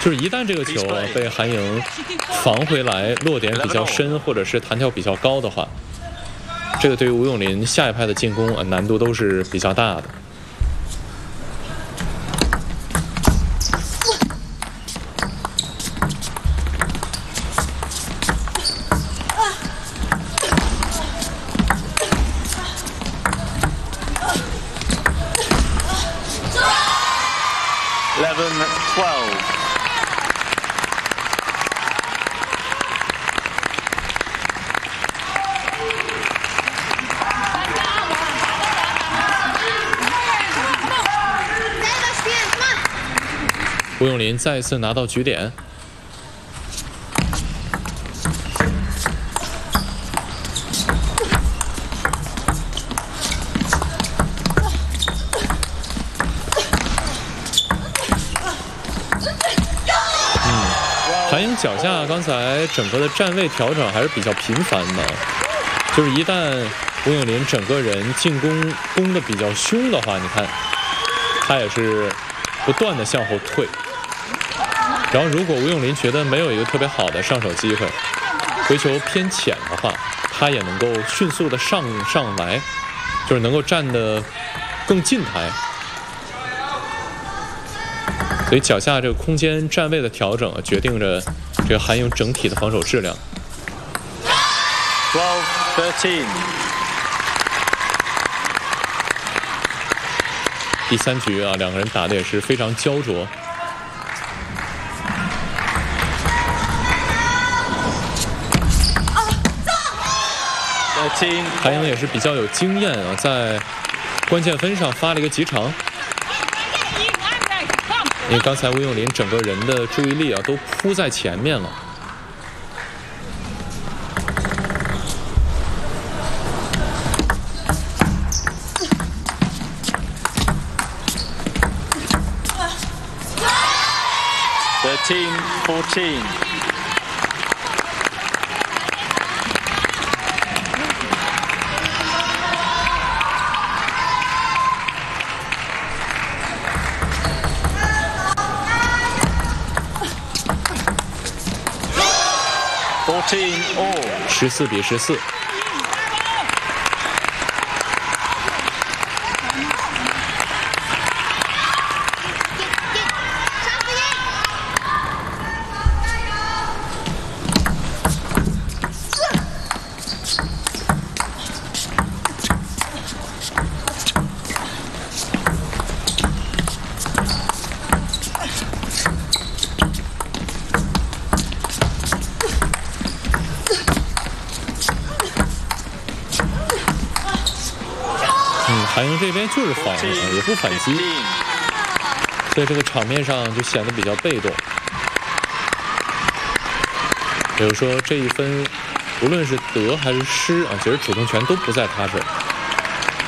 就是一旦这个球被韩颖防回来，落点比较深或者是弹跳比较高的话，这个对于吴永林下一拍的进攻难度都是比较大的。吴永林再一次拿到局点，韩颖脚下刚才整个的站位调整还是比较频繁的，就是一旦吴永林整个人进攻攻得比较凶的话，你看他也是不断的向后退。然后如果吴永林觉得没有一个特别好的上手机会，回球偏浅的话，他也能够迅速的上来，就是能够站得更近台。所以脚下这个空间站位的调整决定着这个韩颖整体的防守质量。 12-13。 第3局两个人打的也是非常焦灼。韩颖也是比较有经验在关键分上发了一个极长。因为刚才吴永林整个人的注意力都扑在前面了。 13-14。 14-14。韩颖这边就是防也不反击，所以这个场面上就显得比较被动。比如说这一分，无论是得还是失其实主动权都不在他这儿。